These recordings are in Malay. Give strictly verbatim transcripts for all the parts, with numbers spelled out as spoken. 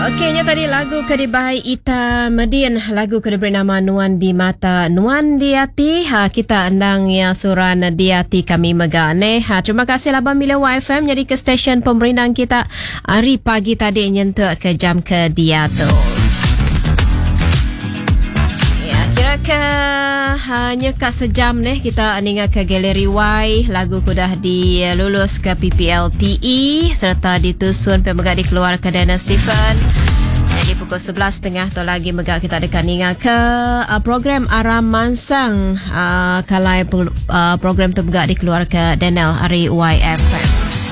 Okeynya tadi lagu Kedibahai Ita Medin, lagu kedua bernama Nuan di Mata Nuan di Hati. Ha, kita andang ya suran di hati kami megane. Ha, terima kasih laban Mila Y F M jadi ke stesen pemerintahan kita hari pagi tadi nyentuh ke jam ke dia tu. Ya, kira ke hanya kat sejam ni kita ningat ke Galeri Y, lagu kudah dilulus ke P P L T E serta ditusun pemegak dikeluar ke Dana Stephen. Jadi pukul sebelas tiga puluh tu lagi megak kita dekat ningat ke uh, program Aram Mansang uh, kalai uh, program tu megak dikeluar ke Daniel hari Y F M.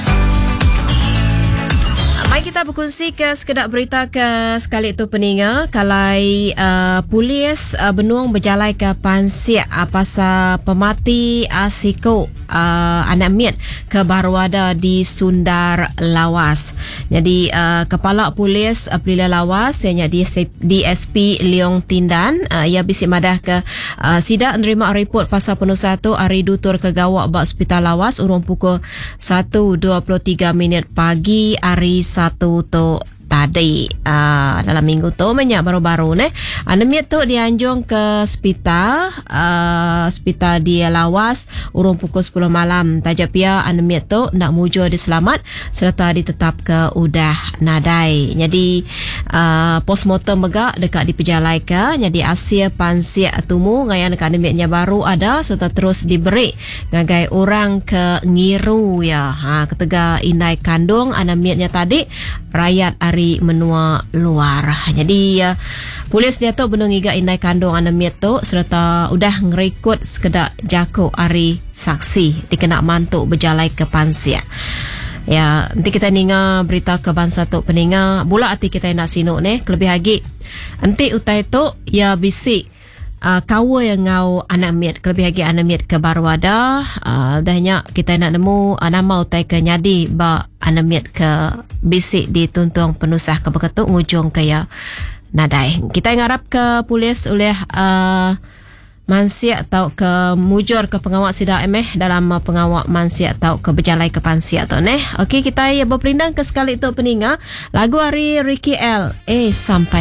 Mari kita berkongsi ke sekedar berita ke sekali itu peninga kalai uh, polis uh, Benuang berjalai ke Pansiak uh, pasal pemati Asiko uh, anak miat ke Barwada di Sundar Lawas. Jadi uh, kepala polis uh, Pelila Lawas ianya D S P Leong Tindan uh, ia bisik madah ke uh, sidak menerima report pasal penuh satu hari dutur ke gawak bak hospital Lawas urung pukul satu dua puluh tiga minit pagi hari satu tu tadi uh, dalam minggu tu banyak baru-baru ni anemiat tu dianjung ke hospital uh, hospital di Lawas urung pukul sepuluh malam tajap pia anemiat tu nak mujur diselamat serta ditetap ke udah nadai. Jadi uh, postmortem megak dekat di pejalai ke jadi Asia Pansiak tumu ngayan dekat anemiatnya baru ada serta terus diberi ngagai orang ke ngiru ya ha ketega indai kandung anemiatnya tadi rakyat hari menua luar. Jadi uh, polis dia tu benar ngiga indai kandung anemiat tu serta udah ngerekod sekedar jako hari saksi dikena mantuk berjalai ke Pansiak. Ya, nanti kita ninga berita ke bangsa tu peninga bola hati kita nak sinuk ni lebih lagi. Nanti utai tu ya bisik Uh, kawa yang ngau anak miat lebih lagi anak miat ke Barwada uh, dahnya kita nak nemu uh, nama utai ke nyadi ba anak miat ke bisik di tuntung penusah ke beketuk ngujung ke ya nadai. Kita ngarap ke polis oleh uh, Mansiak atau ke mujur ke pengawal sidak emeh dalam uh, pengawal Mansiak atau ke berjalai ke Pansiak tu neh. Okey kita ya berperindang ke sekali tu peninga lagu hari Ricky L eh sampai